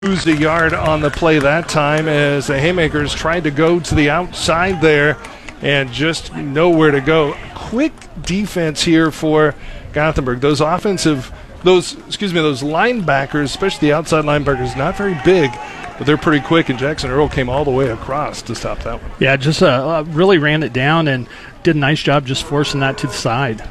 lose a yard on the play that time as the Haymakers tried to go to the outside there and just nowhere to go. Quick defense here for Gothenburg. Those linebackers, especially the outside linebackers, not very big, but they're pretty quick, and Jackson Earl came all the way across to stop that one. Yeah, just really ran it down and did a nice job just forcing that to the side.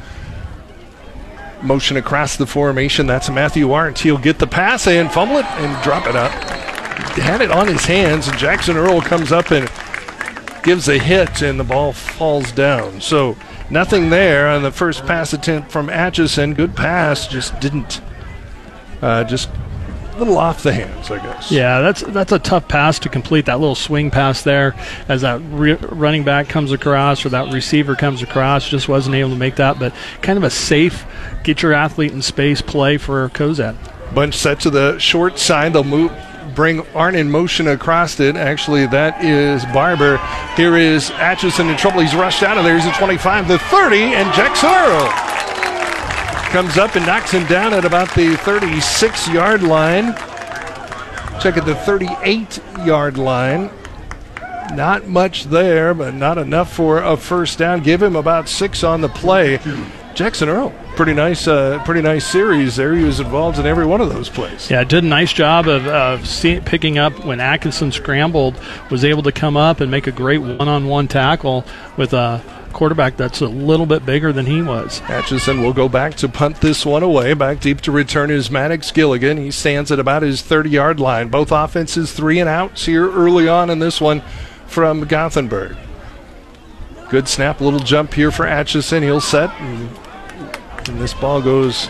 Motion across the formation. That's Matthew Arndt. He'll get the pass and fumble it and drop it up. Had it on his hands, and Jackson Earl comes up and gives a hit, and the ball falls down. So nothing there on the first pass attempt from Atchison. Good pass, just didn't, just a little off the hands, I guess. Yeah, that's a tough pass to complete, that little swing pass there as that running back comes across or that receiver comes across. Just wasn't able to make that, but kind of a safe, get your athlete in space play for Cozad. Bunch set to the short side. They'll bring Arndt in motion across it. Actually, that is Barber. Here is Atchison in trouble. He's rushed out of there. He's at 25, the 30, and Jackson Earl comes up and knocks him down at about the 36-yard line. Check at the 38-yard line. Not much there, but not enough for a first down. Give him about 6 on the play. Jackson Earl, pretty nice series there. He was involved in every one of those plays. Yeah, did a nice job of picking up when Atkinson scrambled, was able to come up and make a great one-on-one tackle with a quarterback that's a little bit bigger than he was. Atchison will go back to punt this one away. Back deep to return is Maddox Gilligan. He stands at about his 30-yard line. Both offenses 3 and outs here early on in this one from Gothenburg. Good snap, little jump here for Atchison. He'll set, and this ball goes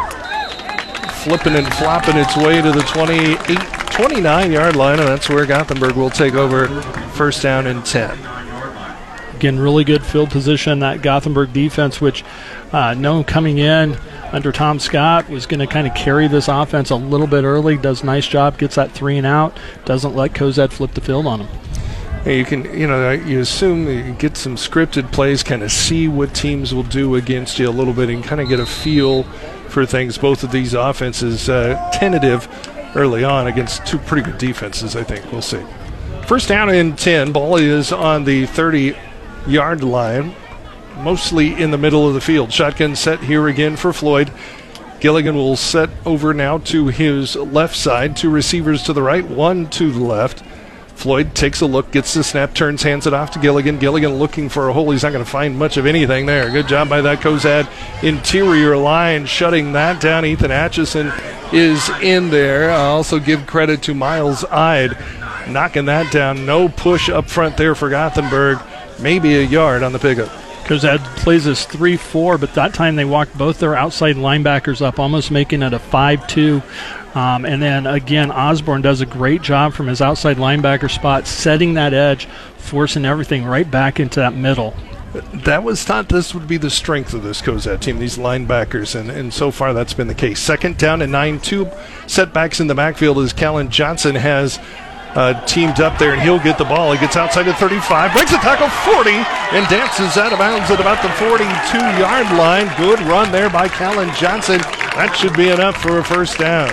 flipping and flopping its way to the 29-yard line, and that's where Gothenburg will take over first down and 10. Again, really good field position, that Gothenburg defense, which known coming in under Tom Scott was going to kind of carry this offense a little bit early. Does a nice job, gets that 3 and out, doesn't let Cozad flip the field on him. You can, you assume you get some scripted plays, kind of see what teams will do against you a little bit and kind of get a feel for things. Both of these offenses tentative early on against 2 pretty good defenses, I think. We'll see. First down and 10. Ball is on the 30-yard line, mostly in the middle of the field. Shotgun set here again for Floyd. Gilligan will set over now to his left side. 2 receivers to the right, 1 to the left. Floyd takes a look, gets the snap, turns, hands it off to Gilligan. Gilligan looking for a hole. He's not going to find much of anything there. Good job by that Cozad interior line, shutting that down. Ethan Atchison is in there. I'll also give credit to Miles Ide, knocking that down. No push up front there for Gothenburg. Maybe a yard on the pickup. Cozad plays this 3-4, but that time they walked both their outside linebackers up, almost making it a 5-2. And then, again, Osborne does a great job from his outside linebacker spot, setting that edge, forcing everything right back into that middle. That was thought this would be the strength of this Cozad team, these linebackers, and so far that's been the case. Second down and 9, 2 setbacks in the backfield as Callan Johnson has teamed up there, and he'll get the ball. He gets outside the 35, breaks a tackle 40, and dances out of bounds at about the 42-yard line. Good run there by Callan Johnson. That should be enough for a first down.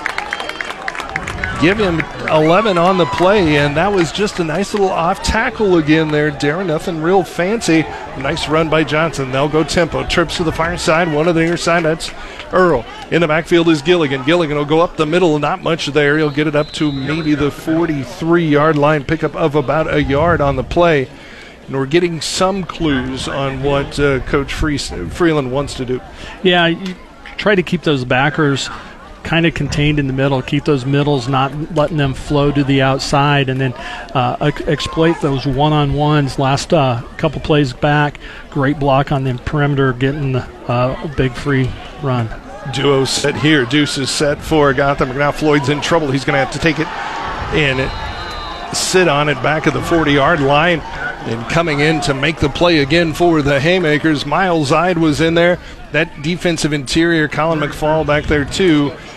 Give him 11 on the play, and that was just a nice little off tackle again there, Darren. Nothing real fancy. Nice run by Johnson. They'll go tempo. Trips to the far side, one to the near side. That's Earl. In the backfield is Gilligan. Gilligan will go up the middle, not much there. He'll get it up to maybe the 43-yard line, pickup of about a yard on the play. And we're getting some clues on what Coach Freeland wants to do. Yeah, you try to keep those backers kind of contained in the middle, keep those middles, not letting them flow to the outside, and then exploit those one-on-ones. Last couple plays back, great block on the perimeter, getting a big free run. Duo set here. Deuce is set for Gothenburg. Now Floyd's in trouble. He's going to have to take it and sit on it back at the 40-yard line. And coming in to make the play again for the Haymakers, Miles Ide was in there. That defensive interior, Colin McFall back there too.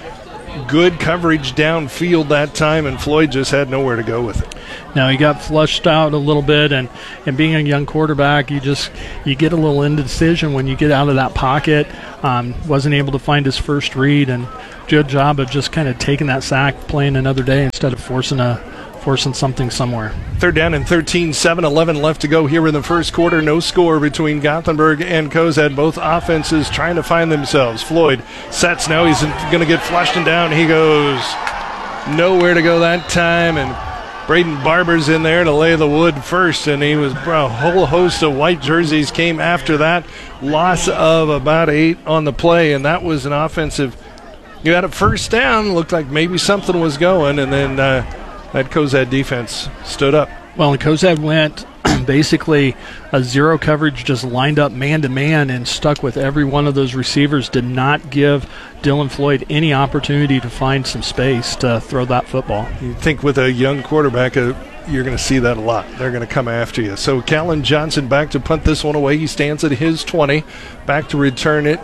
good coverage downfield that time, and Floyd just had nowhere to go with it. Now he got flushed out a little bit, and being a young quarterback, you get a little indecision when you get out of that pocket. Wasn't able to find his first read, and good job of just kind of taking that sack, playing another day instead of forcing something somewhere. 3rd down and 13, 7-11 left to go here in the first quarter. No score between Gothenburg and Cozad. Both offenses trying to find themselves. Floyd sets now. He's going to get flushed and down. He goes nowhere to go that time, and Braden Barber's in there to lay the wood first, and he was a whole host of white jerseys came after that. Loss of about 8 on the play, and that was an offensive. You had a first down, looked like maybe something was going, and then that Cozad defense stood up. Well, and Cozad went basically a zero coverage, just lined up man-to-man and stuck with every one of those receivers, did not give Dylan Floyd any opportunity to find some space to throw that football. You think with a young quarterback, you're going to see that a lot. They're going to come after you. So Callan Johnson back to punt this one away. He stands at his 20. Back to return it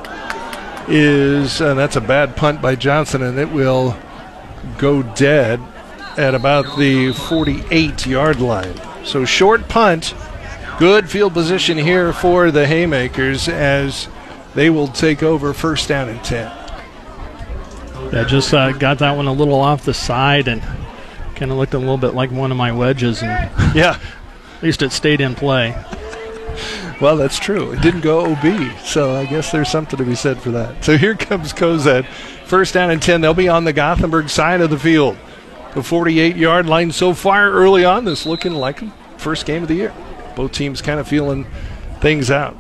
is, and that's a bad punt by Johnson, and it will go dead at about the 48-yard line. So short punt, good field position here for the Haymakers as they will take over 1st down and 10. Yeah, just got that one a little off the side and kind of looked a little bit like one of my wedges. And yeah. At least it stayed in play. Well, that's true. It didn't go OB, so I guess there's something to be said for that. So here comes Cozad. 1st down and 10. They'll be on the Gothenburg side of the field. The 48-yard line so far early on. This looking like a first game of the year. Both teams kind of feeling things out.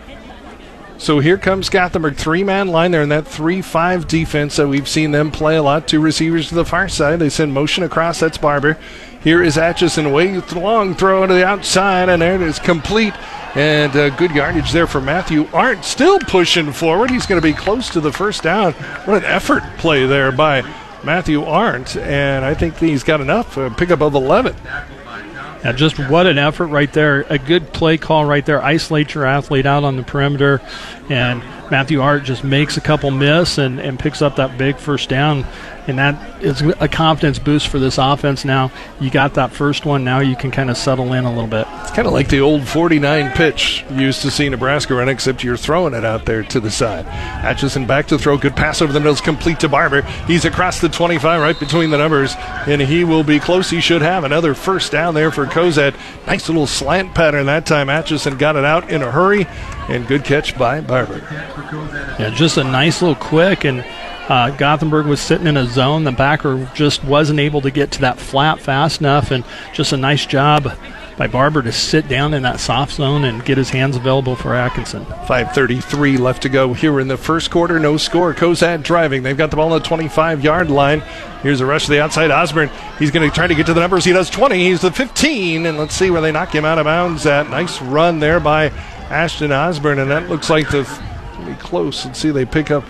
So here comes Gothenburg. 3-man line there in that 3-5 defense that we've seen them play a lot. 2 receivers to the far side. They send motion across. That's Barber. Here is Atchison. Way long throw to the outside, and there it is, complete. And good yardage there for Matthew Arndt. Still pushing forward. He's going to be close to the 1st down. What an effort play there by Matthew Arndt, and I think he's got enough to pick up of 11. Yeah, just what an effort right there. A good play call right there. Isolate your athlete out on the perimeter, and Matthew Arndt just makes a couple miss and picks up that big 1st down. And that is a confidence boost for this offense now. You got that first one. Now you can kind of settle in a little bit. It's kind of like the old 49 pitch you used to see Nebraska run, except you're throwing it out there to the side. Atchison back to throw. Good pass over the middle. Is complete to Barber. He's across the 25 right between the numbers, and he will be close. He should have another 1st down there for Cozad. Nice little slant pattern that time. Atchison got it out in a hurry, and good catch by Barber. Yeah, just a nice little quick, and Gothenburg was sitting in a zone. The backer just wasn't able to get to that flat fast enough, and just a nice job by Barber to sit down in that soft zone and get his hands available for Atkinson. 5:33 left to go here in the first quarter. No score. Cozad driving. They've got the ball on the 25-yard line. Here's a rush to the outside. Osborne, he's going to try to get to the numbers. He does 20. He's the 15, and let's see where they knock him out of bounds at. Nice run there by Ashton Osborne, and that looks like the be close. Let's see, they pick up.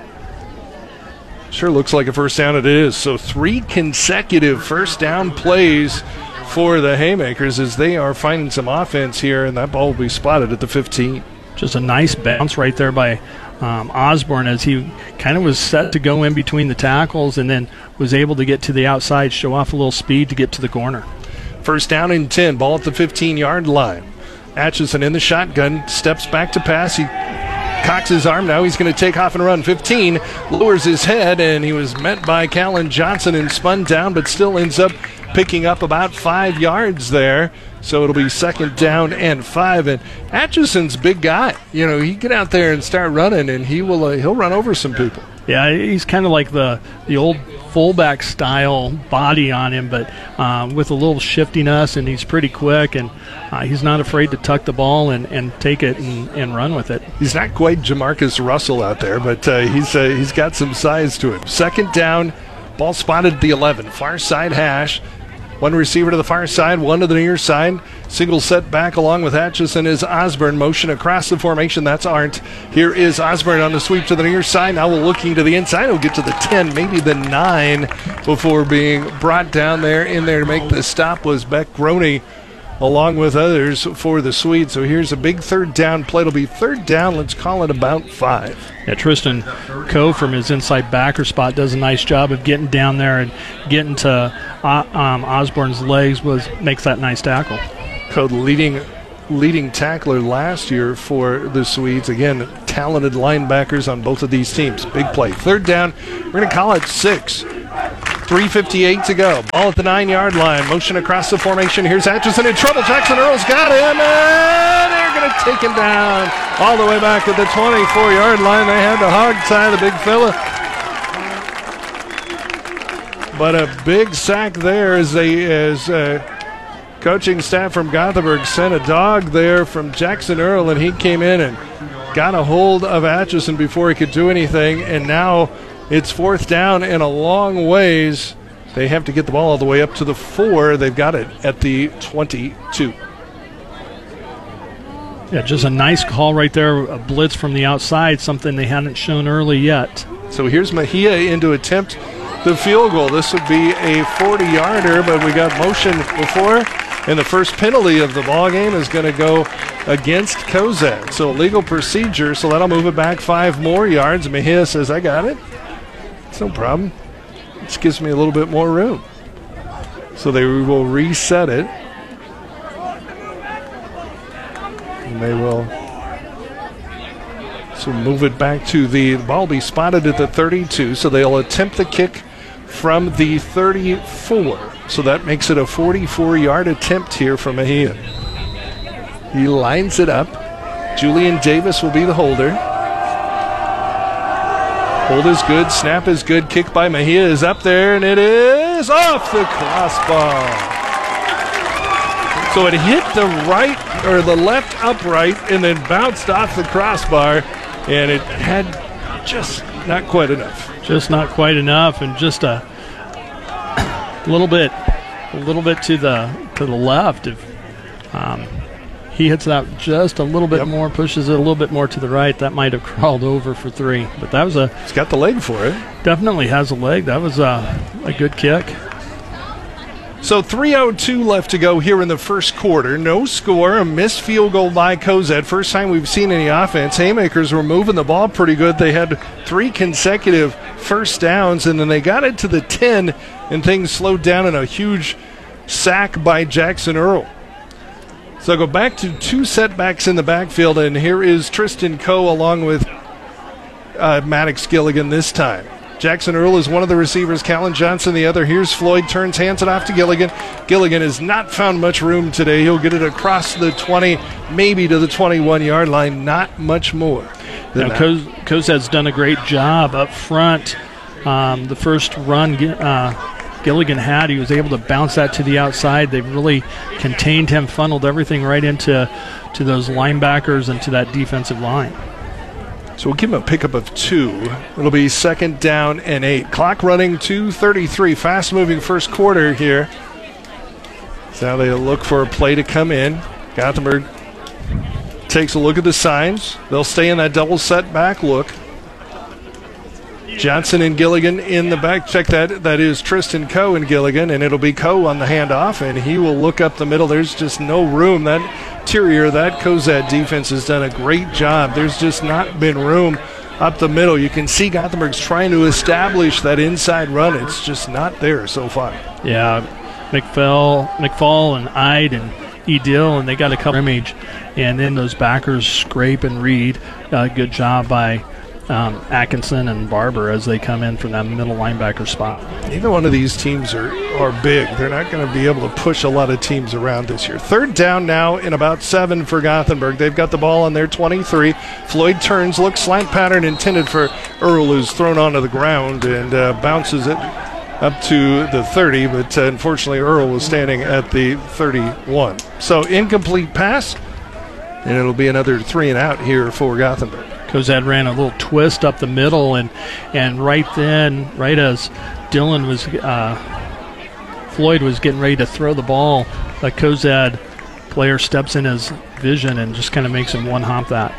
Sure looks like a 1st down. It is. So 3 consecutive 1st down plays for the Haymakers as they are finding some offense here, and that ball will be spotted at the 15. Just a nice bounce right there by Osborne as he kind of was set to go in between the tackles and then was able to get to the outside, show off a little speed to get to the corner. 1st down and 10. Ball at the 15-yard line. Atchison in the shotgun, steps back to pass. He cocks his arm. Now he's going to take off and run. 15, lowers his head, and he was met by Callan Johnson and spun down, but still ends up picking up about 5 yards there. So it'll be 2nd down and 5. And Atchison's big guy. You know, he get out there and start running, and he'll run over some people. Yeah, he's kind of like the old fullback style body on him, but with a little shiftiness, and he's pretty quick, and he's not afraid to tuck the ball and take it and run with it. He's not quite Jamarcus Russell out there, but he's got some size to him. 2nd down, ball spotted at the 11, far side hash. 1 receiver to the far side, 1 to the near side. Single set back along with Atchison is Osborne. Motion across the formation. That's Arndt. Here is Osborne on the sweep to the near side. Now we're looking to the inside. He'll get to the 10, maybe the 9 before being brought down there. In there to make the stop was Beck Groney along with others for the Swedes. So here's a big third down play. It'll be third down. Let's call it about 5. Yeah, Tristan Coe from his inside backer spot does a nice job of getting down there and getting to Osborne's legs. Makes that nice tackle. Coe, leading tackler last year for the Swedes. Again, talented linebackers on both of these teams. Big play. Third down. We're going to call it 6. 3:58 to go. Ball at the 9-yard line. Motion across the formation. Here's Atchison in trouble. Jackson Earl's got him, and they're going to take him down all the way back at the 24-yard line. They had to hog tie the big fella. But a big sack there as coaching staff from Gothenburg sent a dog there from Jackson Earl, and he came in and got a hold of Atchison before he could do anything, and now it's fourth down and a long ways. They have to get the ball all the way up to the 4. They've got it at the 22. Yeah, just a nice call right there, a blitz from the outside, something they hadn't shown early yet. So here's Mejia in to attempt the field goal. This would be a 40-yarder, but we got motion before, and the first penalty of the ball game is going to go against Cozad. So legal procedure, so that'll move it back 5 more yards. Mejia says, I got it. It's no problem. This gives me a little bit more room. So they will reset it. And they will move it back to the ball be spotted at the 32. So they'll attempt the kick from the 34. So that makes it a 44-yard attempt here from Mejia. He lines it up. Julian Davis will be the holder. Hold is good, snap is good, kick by Mejia is up there, and it is off the crossbar. So it hit the right or the left upright and then bounced off the crossbar, and it had just not quite enough. Just not quite enough, and just a little bit to the left. If he hits that just a little bit more, pushes it a little bit more to the right, that might have crawled over for 3. But that was He's got the leg for it. Definitely has a leg. That was a good kick. So 3:02 left to go here in the first quarter. No score, a missed field goal by Cozad. First time we've seen any offense. Haymakers were moving the ball pretty good. They had 3 consecutive first downs, and then they got it to the 10, and things slowed down in a huge sack by Jackson Earl. So go back to 2 setbacks in the backfield, and here is Tristan Coe along with Maddox Gilligan this time. Jackson Earl is one of the receivers, Callan Johnson the other. Here's Floyd, turns, hands it off to Gilligan. Gilligan has not found much room today. He'll get it across the 20, maybe to the 21-yard line, not much more. Now, Cozad's done a great job up front. The first run Gilligan had, he was able to bounce that to the outside. They've really contained him, funneled everything right into those linebackers and to that defensive line. So we'll give him a pickup of 2. It'll be second down and 8. Clock running, 2:33. Fast-moving first quarter here. So now they look for a play to come in. Gothenburg takes a look at the signs. They'll stay in that double set back look. Johnson and Gilligan in the back. Check that. That is Tristan Coe and Gilligan, and it'll be Coe on the handoff, and he will look up the middle. There's just no room. That interior, that Cozad defense has done a great job. There's just not been room up the middle. You can see Gothenburg's trying to establish that inside run. It's just not there so far. Yeah, McFall and Ide and Edil, and they got a couple image, and then those backers scrape and read. Good job by Atkinson and Barber as they come in from that middle linebacker spot. Either one of these teams are big. They're not going to be able to push a lot of teams around this year. Third down now in about 7 for Gothenburg. They've got the ball on their 23. Floyd turns, looks slant pattern intended for Earl, who's thrown onto the ground and bounces it up to the 30, but unfortunately Earl was standing at the 31. So incomplete pass, and it'll be another 3 and out here for Gothenburg. Cozad ran a little twist up the middle, and right as Dylan was, Floyd was getting ready to throw the ball, the Cozad player steps in his vision and just kind of makes him one hop that.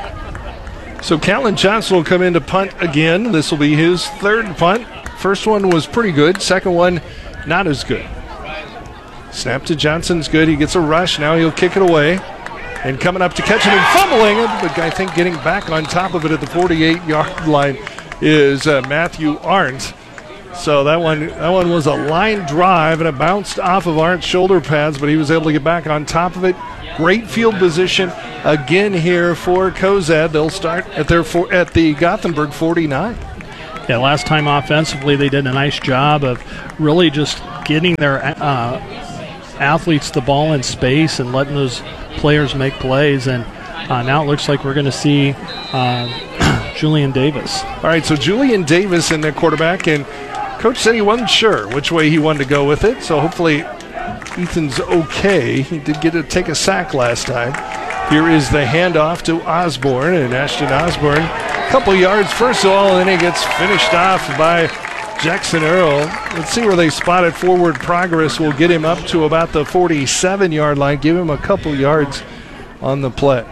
So Callan Johnson will come in to punt again. This will be his 3rd punt. First one was pretty good. Second one, not as good. Snap to Johnson's good. He gets a rush. Now he'll kick it away. And coming up to catch it and fumbling it, but I think getting back on top of it at the 48-yard line is Matthew Arndt. So that one was a line drive, and it bounced off of Arndt's shoulder pads, but he was able to get back on top of it. Great field position again here for Cozad. They'll start at the Gothenburg 49. Yeah, last time offensively they did a nice job of really just getting their athletes the ball in space and letting those players make plays, and now it looks like we're going to see Julian Davis. All right, so Julian Davis in the quarterback, and Coach said he wasn't sure which way he wanted to go with it, so hopefully Ethan's okay. He did get to take a sack last time. Here is the handoff to Osborne, and Ashton Osborne, a couple yards first of all, and then he gets finished off by Jackson Earl. Let's see where they spot it. Forward progress will get him up to about the 47-yard line, give him a couple yards on the play.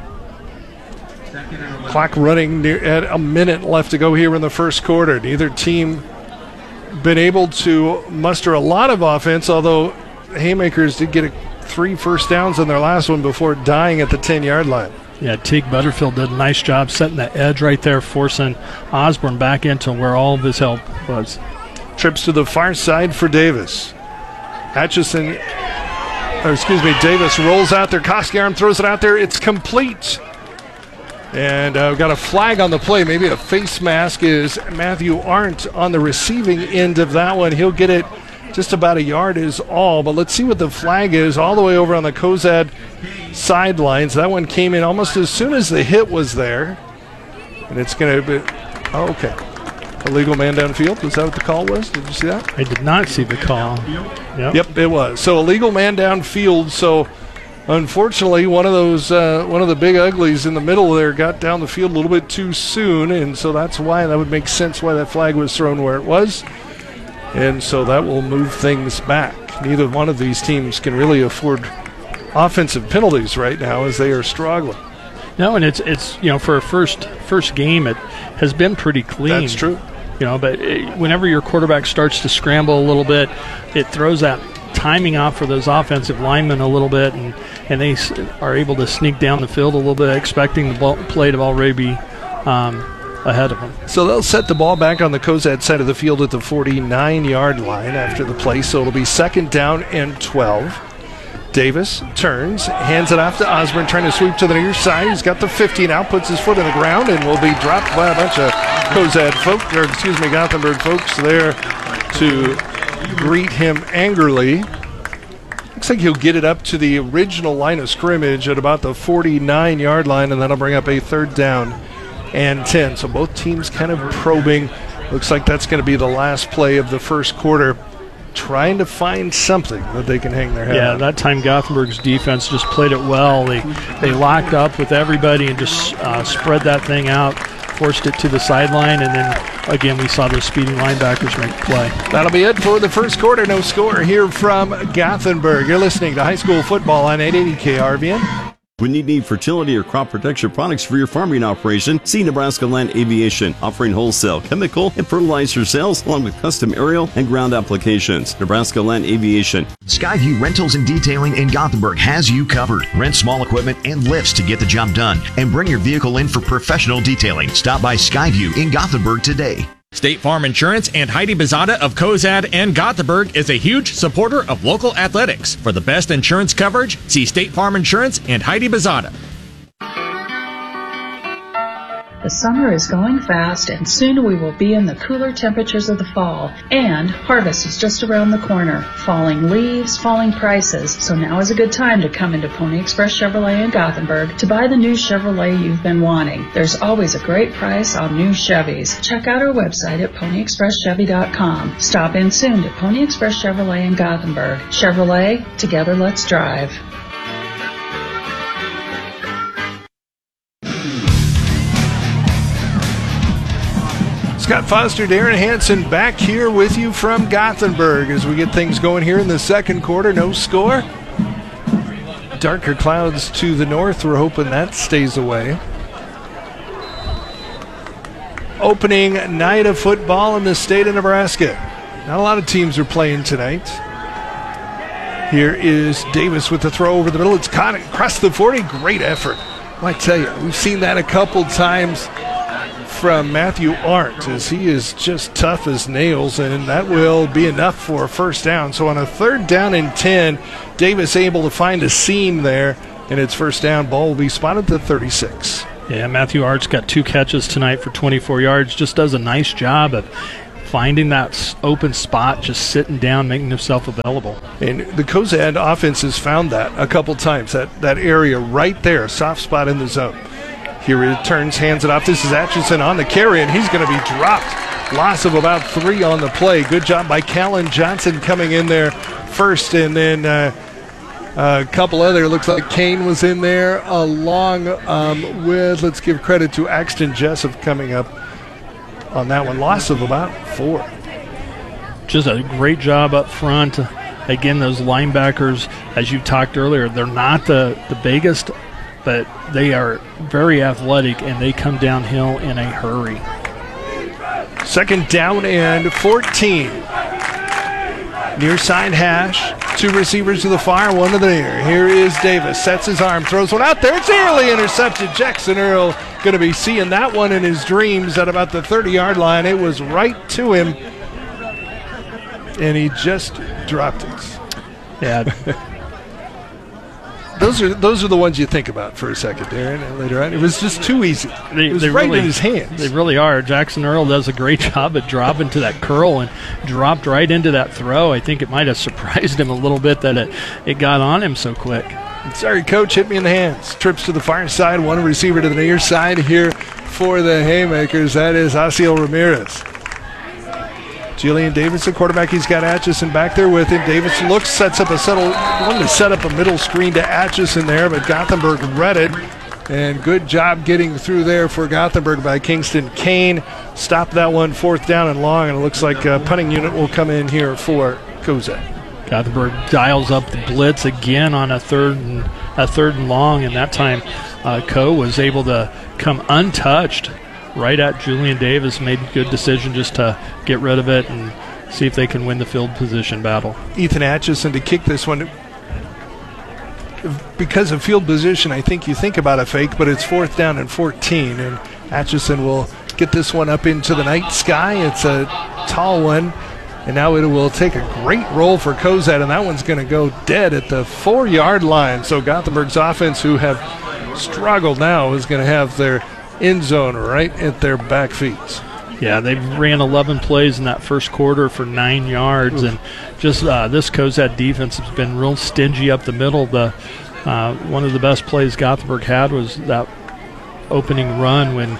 Clock running at a minute left to go here in the first quarter. Neither team been able to muster a lot of offense, although Haymakers did get 3 first downs on their last one before dying at the 10-yard line. Yeah, Teague Butterfield did a nice job setting the edge right there, forcing Osborne back into where all of his help was. Trips to the far side for Davis. Davis rolls out there. Koskiarm throws it out there. It's complete. And we've got a flag on the play. Maybe a face mask is Matthew Arndt on the receiving end of that one. He'll get it just about a yard is all. But let's see what the flag is all the way over on the Cozad sidelines. That one came in almost as soon as the hit was there. And it's going to be, okay. Illegal man downfield. Was that what the call was? Did you see that? I did not see the call. Yep, it was. So illegal man downfield. So unfortunately, one of the big uglies in the middle there got down the field a little bit too soon, and so that's why that would make sense why that flag was thrown where it was. And so that will move things back. Neither one of these teams can really afford offensive penalties right now as they are struggling. No, and it's for a first game, it has been pretty clean. That's true. But whenever your quarterback starts to scramble a little bit, it throws that timing off for those offensive linemen a little bit, and they are able to sneak down the field a little bit, expecting the play to already be ahead of them. So they'll set the ball back on the Cozad side of the field at the 49-yard line after the play, so it'll be 2nd down and 12. Davis turns, hands it off to Osborne, trying to sweep to the near side. He's got the 50 now, puts his foot in the ground, and will be dropped by a bunch of Gothenburg folks there to greet him angrily. Looks like he'll get it up to the original line of scrimmage at about the 49-yard line, and that'll bring up a 3rd down and 10. So both teams kind of probing. Looks like that's going to be the last play of the first quarter, trying to find something that they can hang their head on. Yeah, that time Gothenburg's defense just played it well. They locked up with everybody and just spread that thing out, forced it to the sideline, and then again we saw those speeding linebackers make the play. That'll be it for the first quarter. No score here from Gothenburg. You're listening to high school football on 880 KRVN. When you need fertility or crop protection products for your farming operation, see Nebraska Land Aviation, offering wholesale, chemical, and fertilizer sales along with custom aerial and ground applications. Nebraska Land Aviation. Skyview Rentals and Detailing in Gothenburg has you covered. Rent small equipment and lifts to get the job done, and bring your vehicle in for professional detailing. Stop by Skyview in Gothenburg today. State Farm Insurance and Heidi Bezada of Cozad and Gothenburg is a huge supporter of local athletics. For the best insurance coverage, see State Farm Insurance and Heidi Bezada. The summer is going fast, and soon we will be in the cooler temperatures of the fall. And harvest is just around the corner. Falling leaves, falling prices. So now is a good time to come into Pony Express Chevrolet in Gothenburg to buy the new Chevrolet you've been wanting. There's always a great price on new Chevys. Check out our website at ponyexpresschevy.com. Stop in soon to Pony Express Chevrolet in Gothenburg. Chevrolet, together let's drive. Scott Foster, Darren Hansen back here with you from Gothenburg as we get things going here in the second quarter. No score. Darker clouds to the north. We're hoping that stays away. Opening night of football in the state of Nebraska. Not a lot of teams are playing tonight. Here is Davis with the throw over the middle. It's caught across the 40. Great effort. I tell you, we've seen that a couple times from Matthew Arndt, as he is just tough as nails, and that will be enough for a first down. So on a 3rd down and 10, Davis able to find a seam there, and it's first down. Ball will be spotted to 36. Yeah, Matthew Arndt's got 2 catches tonight for 24 yards. Just does a nice job of finding that open spot, just sitting down, making himself available. And the Cozad offense has found that a couple times, that area right there, soft spot in the zone. Here it turns, hands it off. This is Atchison on the carry, and he's going to be dropped. Loss of about 3 on the play. Good job by Callan Johnson coming in there first, and then a couple other. Looks like Kane was in there along with, let's give credit to Axton Jessup coming up on that one. Loss of about 4. Just a great job up front. Again, those linebackers, as you talked earlier, they're not the biggest, but they are very athletic, and they come downhill in a hurry. 2nd down and 14. Near side hash. 2 receivers to the far, 1 to the near. Here is Davis. Sets his arm, throws one out there. It's nearly intercepted. Jackson Earl going to be seeing that one in his dreams at about the 30-yard line. It was right to him, and he just dropped it. Yeah. Those are the ones you think about for a second, Darren, and later on. It was just too easy. It was right in his hands. They really are. Jackson Earl does a great job at dropping to that curl and dropped right into that throw. I think it might have surprised him a little bit that it got on him so quick. Sorry, coach, hit me in the hands. Trips to the far side, 1 receiver to the near side here for the Haymakers. That is Asiel Ramirez. Julian Davis, the quarterback. He's got Atchison back there with him. Davis looks, sets up wanted to set up a middle screen to Atchison there, but Gothenburg read it. And good job getting through there for Gothenburg by Kingston Kane. Stopped that one, 4th down and long, and it looks like a punting unit will come in here for Cozad. Gothenburg dials up the blitz again on a third and long, and that time Coe was able to come untouched right at Julian Davis. Made a good decision just to get rid of it and see if they can win the field position battle. Ethan Atchison to kick this one. Because of field position, I think you think about a fake, but it's 4th down and 14, and Atchison will get this one up into the night sky. It's a tall one, and now it will take a great roll for Cozad, and that one's going to go dead at the 4-yard line. So Gothenburg's offense, who have struggled now, is going to have their end zone right at their back feet. Yeah, they ran 11 plays in that first quarter for 9 yards, and just this Cozad defense has been real stingy up the middle. One of the best plays Gothenburg had was that opening run when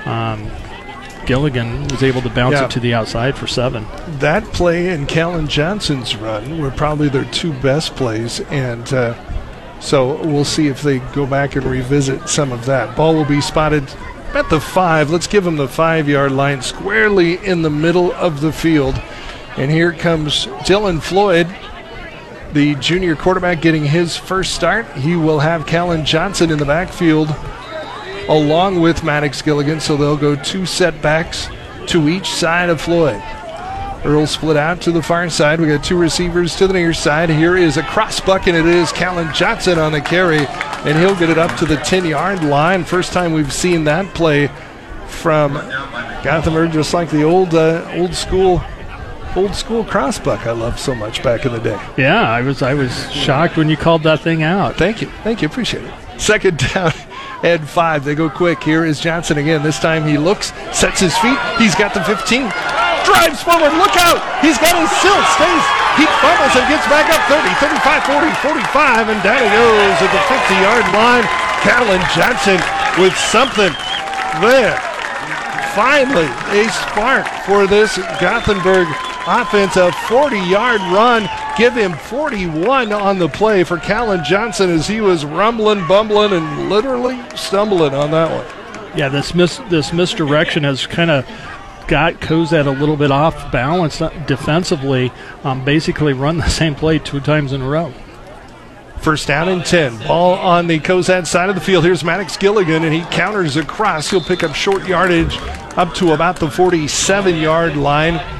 Gilligan was able to bounce it to the outside for 7. That play and Callan Johnson's run were probably their 2 best plays, and so we'll see if they go back and revisit some of that. Ball will be spotted at the 5. Let's give them the 5-yard line, squarely in the middle of the field. And here comes Dylan Floyd, the junior quarterback, getting his first start. He will have Callan Johnson in the backfield along with Maddox Gilligan, so they'll go 2 setbacks to each side of Floyd. Earl split out to the far side. We got 2 receivers to the near side. Here is a cross bucket. It is Callan Johnson on the carry, and he'll get it up to the 10-yard line. First time we've seen that play from Gothenburg, just like the old school crossbuck I loved so much back in the day. Yeah, I was shocked when you called that thing out. Thank you, appreciate it. 2nd down and 5. They go quick. Here is Johnson again. This time he looks, sets his feet. He's got the 15. Drives forward, look out! He's got his silt, stays, he fumbles and gets back up 30, 35, 40, 45, and down he goes at the 50-yard line. Callan Johnson with something there. Finally, a spark for this Gothenburg offense, a 40-yard run. Give him 41 on the play for Callan Johnson as he was rumbling, bumbling, and literally stumbling on that one. Yeah, this misdirection has kind of got Cozad a little bit off balance defensively, basically run the same play 2 times in a row. First down and 10. Ball on the Cozad side of the field. Here's Maddox Gilligan, and he counters across. He'll pick up short yardage up to about the 47-yard line.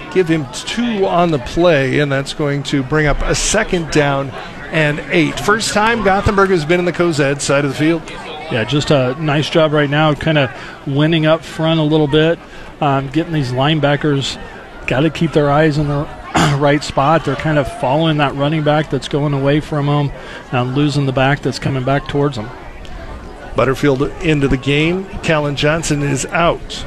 give him 2 on the play, and that's going to bring up a 2nd down and 8. First time Gothenburg has been in the Cozad side of the field. Yeah, just a nice job right now, kind of winning up front a little bit, getting these linebackers, got to keep their eyes in the right spot. They're kind of following that running back that's going away from them and losing the back that's coming back towards them. Butterfield into the game. Callan Johnson is out.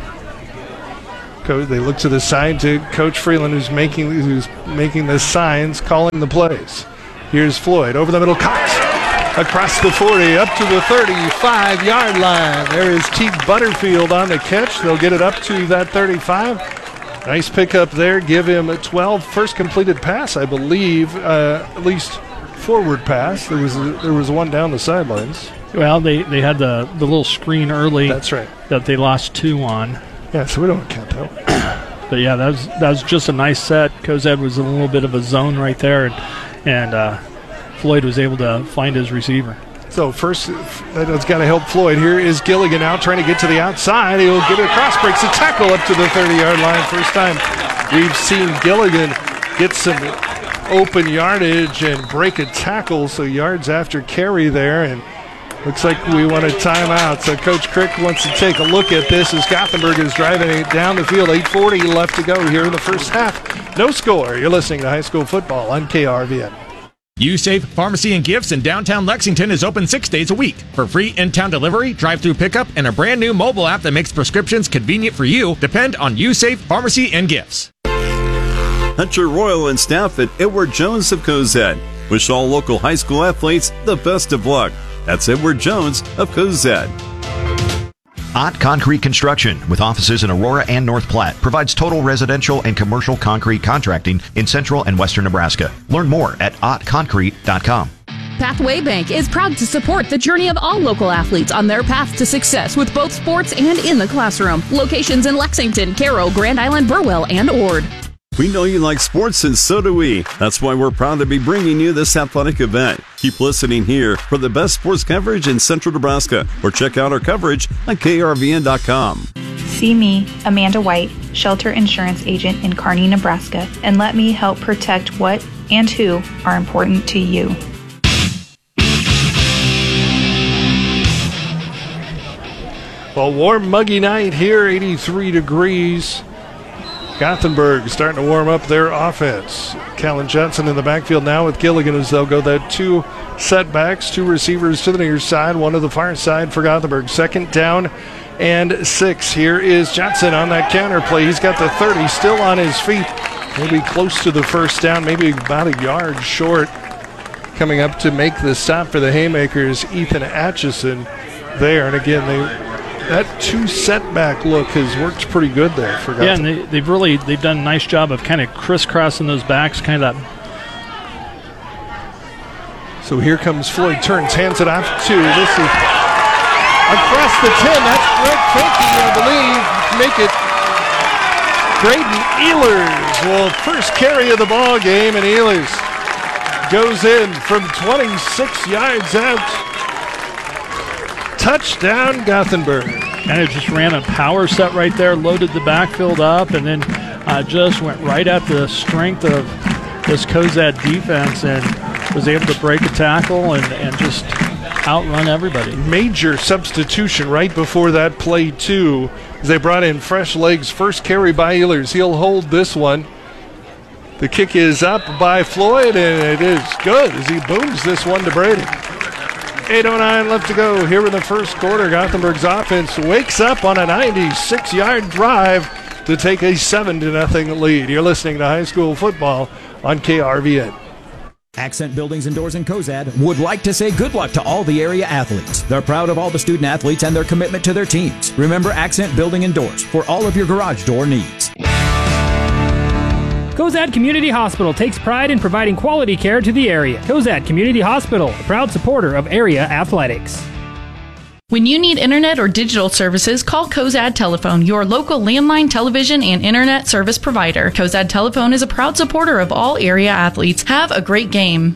They look to the side to Coach Freeland, who's making the signs, calling the plays. Here's Floyd over the middle. Cox across the 40, up to the 35-yard line. There is Teague Butterfield on the catch. They'll get it up to that 35. Nice pickup there. Give him a 12. First completed pass, I believe, at least forward pass. There was one down the sidelines. Well, they had the little screen early. That's right. That they lost 2 on. Yeah, so we don't count that. But yeah, that was just a nice set. Cozad was in a little bit of a zone right there, and Floyd was able to find his receiver. So first, that's got to help Floyd. Here is Gilligan out trying to get to the outside. He'll get it across, breaks a tackle up to the 30-yard line. First time we've seen Gilligan get some open yardage and break a tackle, so yards after carry there, and looks like we want a timeout. So Coach Crick wants to take a look at this as Gothenburg is driving it down the field. 8:40 left to go here in the first half. No score. You're listening to high school football on KRVN. USafe Pharmacy and Gifts in downtown Lexington is open 6 days a week. For free in-town delivery, drive-through pickup, and a brand new mobile app that makes prescriptions convenient for you, depend on USafe Pharmacy and Gifts. Hunter Royal and staff at Edward Jones of Cozad wish all local high school athletes the best of luck. That's Edward Jones of Cozad. Ott Concrete Construction, with offices in Aurora and North Platte, provides total residential and commercial concrete contracting in central and western Nebraska. Learn more at ottconcrete.com. Pathway Bank is proud to support the journey of all local athletes on their path to success with both sports and in the classroom. Locations in Lexington, Carroll, Grand Island, Burwell, and Ord. We know you like sports, and so do we. That's why we're proud to be bringing you this athletic event. Keep listening here for the best sports coverage in central Nebraska, or check out our coverage on krvn.com. See me, Amanda White, shelter insurance agent in Kearney, Nebraska, and let me help protect what and who are important to you. Well, warm, muggy night here, 83 degrees. Gothenburg starting to warm up their offense. Callan Johnson in the backfield now with Gilligan as they'll go that 2 setbacks, 2 receivers to the near side, 1 to the far side for Gothenburg. 2nd down and 6. Here is Johnson on that counter play. He's got the 30 still on his feet. Maybe close to the first down, maybe about a yard short. Coming up to make the stop for the Haymakers, Ethan Atchison there. And again, that 2 setback look has worked pretty good there for Gothenburg. Yeah, and they've done a nice job of kind of crisscrossing those backs, kind of that. So here comes Floyd, turns, hands it off to, this is across the 10, that's Greg Finke, I believe, make it Graydon Ehlers. Well, first carry of the ball game, and Ehlers goes in from 26 yards out. Touchdown, Gothenburg. Kind of just ran a power set right there, loaded the backfield up, and then just went right at the strength of this Cozad defense and was able to break a tackle and just outrun everybody. Major substitution right before that play, too, as they brought in fresh legs. First carry by Ehlers. He'll hold this one. The kick is up by Floyd, and it is good as he booms this one to Brady. 8:09 left to go here in the first quarter. Gothenburg's offense wakes up on a 96-yard drive to take a 7-0 lead. You're listening to high school football on KRVN. Accent Buildings and Doors in Cozad would like to say good luck to all the area athletes. They're proud of all the student athletes and their commitment to their teams. Remember Accent Building and Doors for all of your garage door needs. Cozad Community Hospital takes pride in providing quality care to the area. Cozad Community Hospital, a proud supporter of area athletics. When you need internet or digital services, call Cozad Telephone, your local landline, television, and internet service provider. Cozad Telephone is a proud supporter of all area athletes. Have a great game.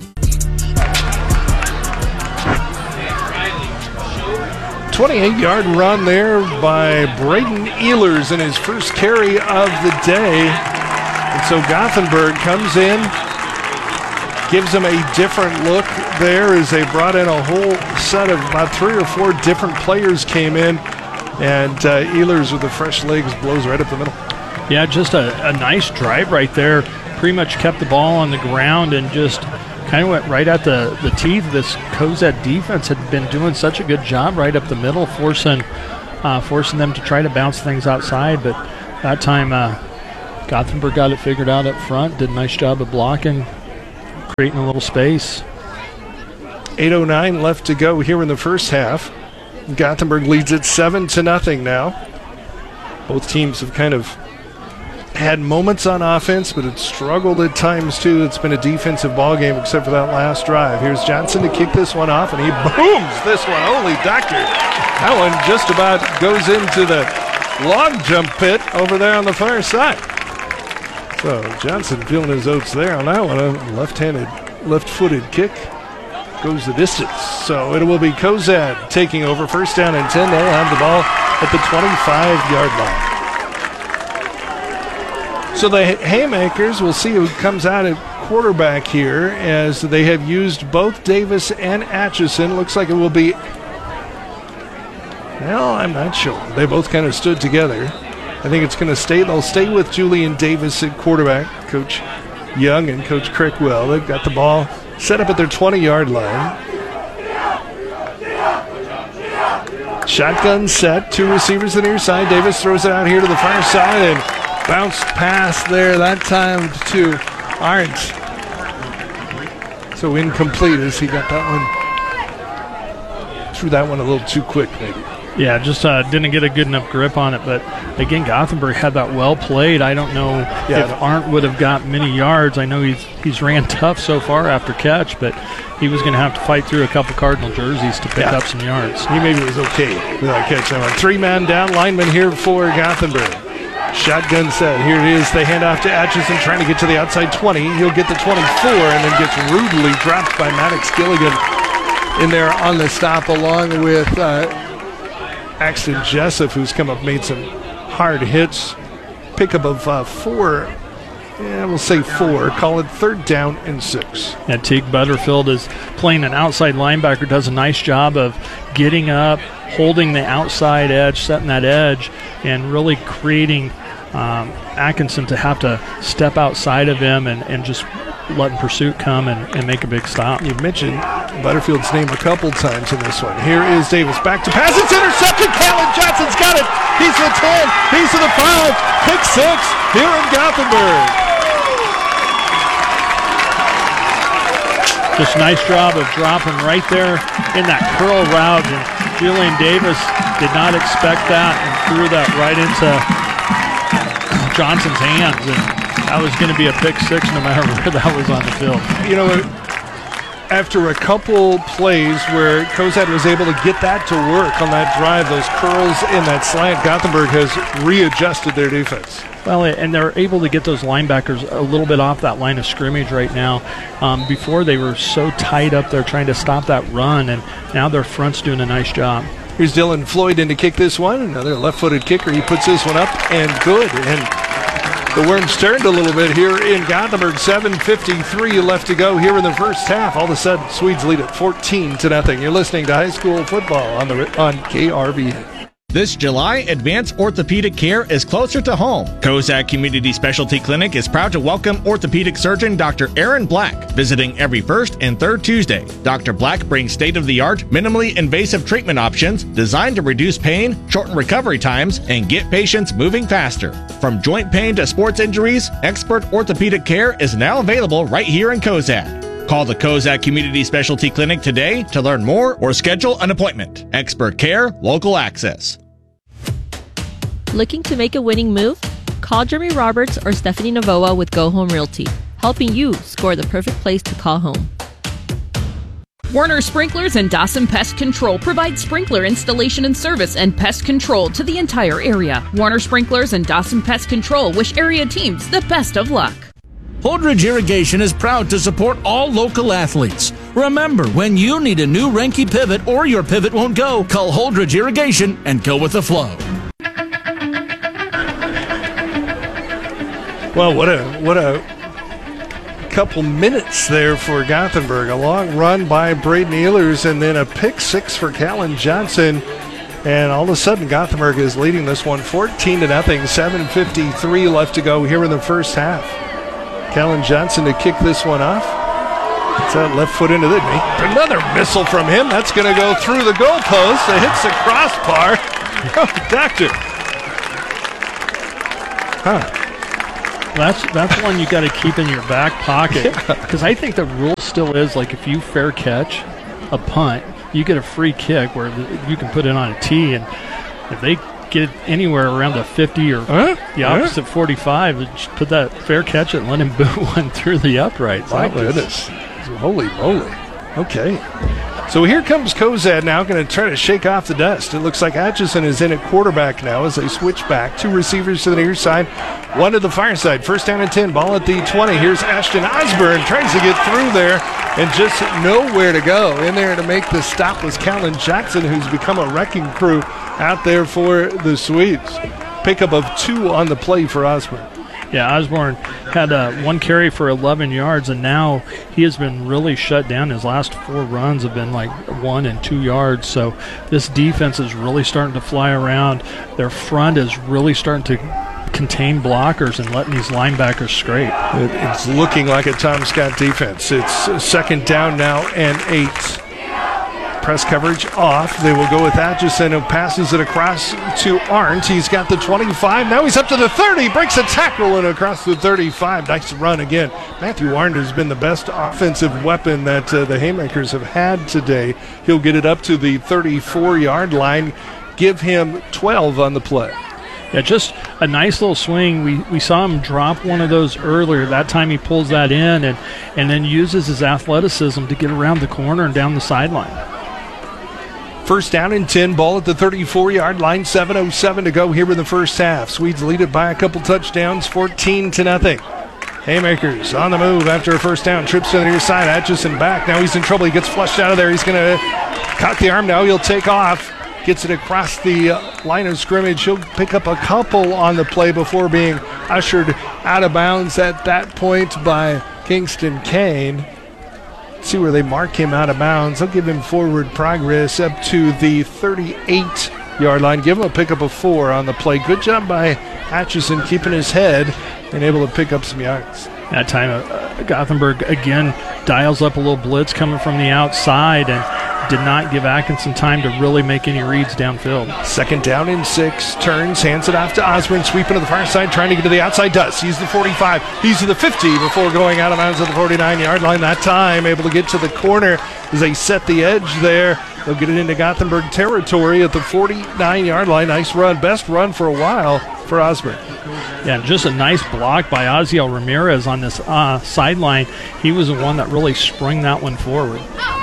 28-yard run there by Braden Ehlers in his first carry of the day. So Gothenburg comes in, gives them a different look there as they brought in a whole set of about 3 or 4 different players came in, and Ehlers with the fresh legs blows right up the middle. Yeah, just a nice drive right there. Pretty much kept the ball on the ground and just kind of went right at the teeth. This Cozad defense had been doing such a good job right up the middle, forcing them to try to bounce things outside, but that time Gothenburg got it figured out up front, did a nice job of blocking, creating a little space. 8:09 left to go here in the first half. Gothenburg leads it 7-0 now. Both teams have kind of had moments on offense, but it's struggled at times too. It's been a defensive ball game except for that last drive. Here's Johnson to kick this one off, and he booms this one. Holy doctor. That one just about goes into the log jump pit over there on the far side. So Johnson feeling his oats there on that one. A left-footed kick goes the distance. So it will be Cozad taking over. First down and 10. They'll have the ball at the 25-yard line. So the Haymakers, we'll see who comes out at quarterback here, as they have used both Davis and Atchison. Looks like it will be, well, I'm not sure. They both kind of stood together. I think it's going to stay. They'll stay with Julian Davis at quarterback, Coach Young and Coach Crickwell. They've got the ball set up at their 20-yard line. Shotgun set, 2 receivers to the near side. Davis throws it out here to the far side, and bounced pass there that time to Arndt. So incomplete as he got that one. Threw that one a little too quick, maybe. Yeah, just didn't get a good enough grip on it. But again, Gothenburg had that well played. I don't know if Arndt would have got many yards. I know he's ran tough so far after catch, but he was going to have to fight through a couple Cardinal jerseys to pick up some yards. He maybe was okay with that catch. 3-man down lineman here for Gothenburg. Shotgun set. Here it is. They hand off to Atchison, trying to get to the outside 20. He'll get the 24 and then gets rudely dropped by Maddox Gilligan in there on the stop, along with Axton Jessup, who's come up, made some hard hits. Pickup of 4. Yeah, we'll say 4. Call it 3rd down and 6. Yeah, Teague Butterfield is playing an outside linebacker, does a nice job of getting up, holding the outside edge, setting that edge, and really creating Atkinson to have to step outside of him and just letting pursuit come and make a big stop. You mentioned Butterfield's name a couple times in this one. Here is Davis back to pass. It's intercepted. Callan Johnson's got it. He's to the 10. He's to the 5. Pick 6 here in Gothenburg. Just a nice job of dropping right there in that curl route. And Julian Davis did not expect that and threw that right into Johnson's hands. And that was going to be a pick 6 no matter where that was on the field. You know, after a couple plays where Cozad was able to get that to work on that drive, those curls in that slant, Gothenburg has readjusted their defense. Well, and they're able to get those linebackers a little bit off that line of scrimmage right now. Before they were so tight up there trying to stop that run, and now their front's doing a nice job. Here's Dylan Floyd in to kick this one. Another left-footed kicker. He puts this one up and good. And the worms turned a little bit here in Gothenburg. 7:53 left to go here in the first half. All of a sudden, Swedes lead at 14-0. You're listening to high school football on KRVN. This July, Advanced Orthopedic Care is closer to home. Cozad Community Specialty Clinic is proud to welcome orthopedic surgeon Dr. Aaron Black, visiting every first and third Tuesday. Dr. Black brings state-of-the-art, minimally invasive treatment options designed to reduce pain, shorten recovery times, and get patients moving faster. From joint pain to sports injuries, expert orthopedic care is now available right here in Cozad. Call the Cozad Community Specialty Clinic today to learn more or schedule an appointment. Expert care, local access. Looking to make a winning move? Call Jeremy Roberts or Stephanie Novoa with Go Home Realty, helping you score the perfect place to call home. Warner Sprinklers and Dawson Pest Control provide sprinkler installation and service and pest control to the entire area. Warner Sprinklers and Dawson Pest Control wish area teams the best of luck. Holdridge Irrigation is proud to support all local athletes. Remember, when you need a new Renke pivot or your pivot won't go, call Holdridge Irrigation and go with the flow. Well, what a couple minutes there for Gothenburg. A long run by Braden Ehlers and then a pick six for Callan Johnson. And all of a sudden, Gothenburg is leading this one 14-0. 7:53 left to go here in the first half. Callan Johnson to kick this one off. It's that left foot into the knee. Another missile from him. That's going to go through the goalpost. It hits the crossbar. Oh, doctor. Huh. That's one you got to keep in your back pocket, because I think the rule still is, like, if you fair catch a punt, you get a free kick where you can put it on a tee, and if they get anywhere around the 50 or the opposite 45, just put that fair catch it and let him boot one through the uprights. My goodness. Holy moly. Okay. So here comes Cozad now, going to try to shake off the dust. It looks like Atchison is in at quarterback now as they switch back. Two receivers to the near side, one to the far side. First down and 10, ball at the 20. Here's Ashton Osborne, tries to get through there and just nowhere to go. In there to make the stop was Callan Jackson, who's become a wrecking crew out there for the Swedes. Pickup of 2 on the play for Osborne. Yeah, Osborne had one carry for 11 yards, and now he has been really shut down. His last 4 runs have been like 1 and 2 yards. So this defense is really starting to fly around. Their front is really starting to contain blockers and letting these linebackers scrape. It's looking like a Tom Scott defense. It's second down now and 8. Press coverage off. They will go with Atchison, who passes it across to Arndt. He's got the 25. Now he's up to the 30. Breaks a tackle and across the 35. Nice run again. Matthew Arndt has been the best offensive weapon that the Haymakers have had today. He'll get it up to the 34-yard line. Give him 12 on the play. Yeah, just a nice little swing. We saw him drop one of those earlier. That time he pulls that in and then uses his athleticism to get around the corner and down the sideline. First down and 10, ball at the 34-yard line, 7:07 to go here in the first half. Swedes lead it by a couple touchdowns, 14-0. Haymakers on the move after a first down, trips to the near side, Atchison back. Now he's in trouble, he gets flushed out of there. He's going to cock the arm now, he'll take off. Gets it across the line of scrimmage. He'll pick up a couple on the play before being ushered out of bounds at that point by Kingston Kane. See where they mark him out of bounds. They'll give him forward progress up to the 38-yard line. Give him a pickup of 4 on the play. Good job by Atchison keeping his head and able to pick up some yards. That time, Gothenburg again dials up a little blitz coming from the outside and did not give Atkinson time to really make any reads downfield. Second down and 6. Turns, hands it off to Osborne. Sweeping to the far side, trying to get to the outside. Does. He's the 45. He's to the 50 before going out of bounds at the 49-yard line. That time, able to get to the corner as they set the edge there. They'll get it into Gothenburg territory at the 49-yard line. Nice run. Best run for a while for Osborne. Yeah, just a nice block by Osiel Ramirez on this sideline. He was the one that really sprung that one forward.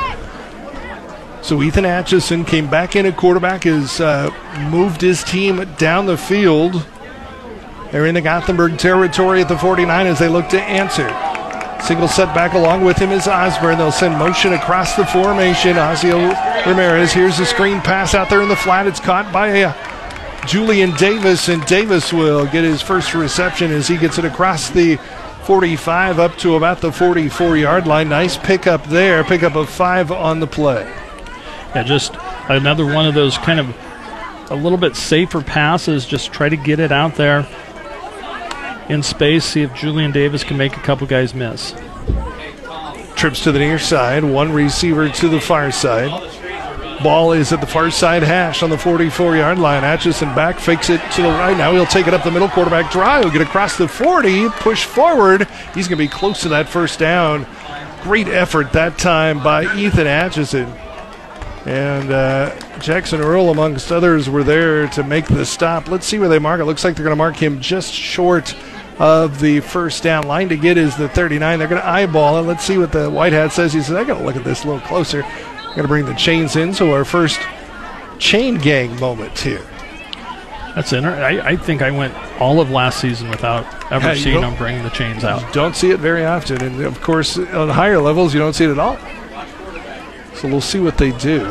So Ethan Atchison came back in at quarterback, has moved his team down the field. They're in the Gothenburg territory at the 49 as they look to answer. Single setback along with him is Osborne. They'll send motion across the formation. Osiel Ramirez, here's a screen pass out there in the flat. It's caught by Julian Davis, and Davis will get his first reception as he gets it across the 45 up to about the 44-yard line. Nice pickup there, pickup of 5 on the play. Yeah, just another one of those kind of a little bit safer passes. Just try to get it out there in space, see if Julian Davis can make a couple guys miss. Trips to the near side, one receiver to the far side. Ball is at the far side hash on the 44-yard line. Atchison back, fakes it to the right. Now he'll take it up the middle. Quarterback draw. He'll get across the 40, push forward. He's going to be close to that first down. Great effort that time by Ethan Atchison. And Jackson Earl, amongst others, were there to make the stop. Let's see where they mark it. Looks like they're going to mark him just short of the first down. Line to get is the 39. They're going to eyeball it. Let's see what the white hat says. He says, I got to look at this a little closer. Going to bring the chains in. So our first chain gang moment here. That's interesting. I think I went all of last season without ever seeing them bring the chains out. You don't see it very often. And, of course, on higher levels, you don't see it at all. So we'll see what they do.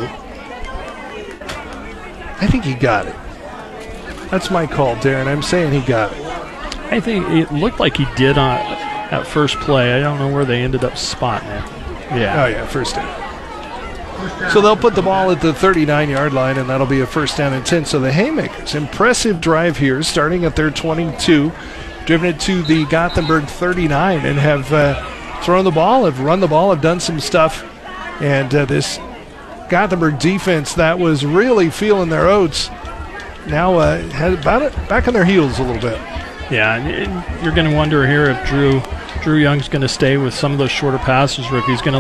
I think he got it. That's my call, Darren. I'm saying he got it. I think it looked like he did at first play. I don't know where they ended up spotting it. Yeah. Oh, yeah, first down. So they'll put the ball at the 39-yard line, and that'll be a first down and 10. So the Haymakers, impressive drive here, starting at their 22, driven it to the Gothenburg 39, and have thrown the ball, have run the ball, have done some stuff. And this Gothenburg defense that was really feeling their oats now had about it back on their heels a little bit. Yeah, and you're going to wonder here if Drew Young's going to stay with some of those shorter passes, or if he's going to